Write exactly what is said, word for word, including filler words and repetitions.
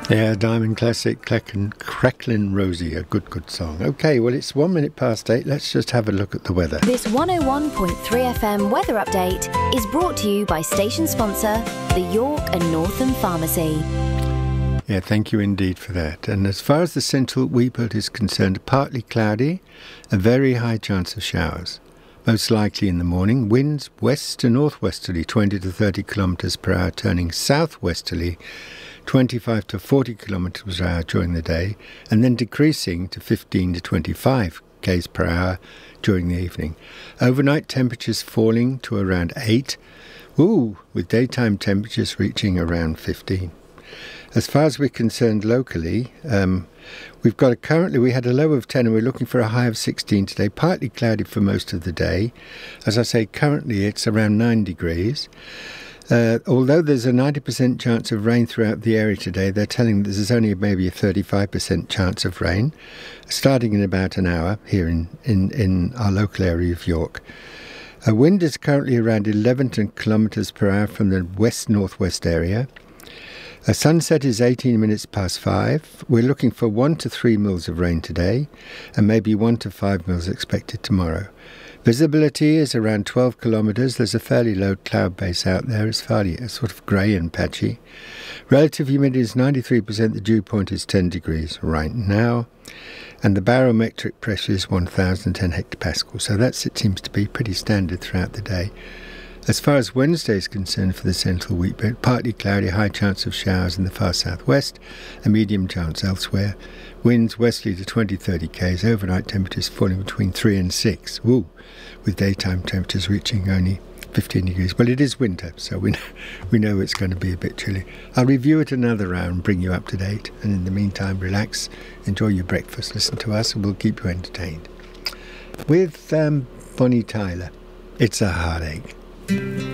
Yeah, Diamond Classic, Cracklin', Cracklin' Rosie, a good, good song. Okay, well, it's one minute past eight. Let's just have a look at the weather. This one oh one point three F M weather update is brought to you by station sponsor, the York and Northam Pharmacy. Yeah, thank you indeed for that. And as far as the central Weebert is concerned, partly cloudy, a very high chance of showers. Most likely in the morning, winds west to northwesterly, twenty to thirty kilometres per hour, turning southwesterly, twenty-five to forty kilometres per hour during the day, and then decreasing to fifteen to twenty-five k's per hour during the evening. Overnight temperatures falling to around eight, ooh, with daytime temperatures reaching around fifteen. As far as we're concerned locally, um, we've got a currently, we had a low of ten and we're looking for a high of sixteen today, partly cloudy for most of the day. As I say, currently it's around nine degrees. Uh, although there's a ninety percent chance of rain throughout the area today, they're telling that there's only maybe a thirty-five percent chance of rain, starting in about an hour here in, in, in our local area of York. A wind is currently around eleven kilometres per hour from the west-northwest area. A sunset is eighteen minutes past five. We're looking for one to three mils of rain today, and maybe one to five mils expected tomorrow. Visibility is around twelve kilometres. There's a fairly low cloud base out there. It's fairly uh, sort of grey and patchy. Relative humidity is ninety-three percent. The dew point is ten degrees right now. And the barometric pressure is one thousand ten hectopascals. So that's, it seems to be pretty standard throughout the day. As far as Wednesday is concerned for the central Weebert, partly cloudy, high chance of showers in the far southwest, a medium chance elsewhere. Winds westerly to twenty to thirty k's, overnight temperatures falling between three and six, woo, with daytime temperatures reaching only fifteen degrees. Well, it is winter, so we know, we know it's going to be a bit chilly. I'll review it another round and bring you up to date. And in the meantime, relax, enjoy your breakfast, listen to us, and we'll keep you entertained. With um, Bonnie Tyler, It's a Heartache.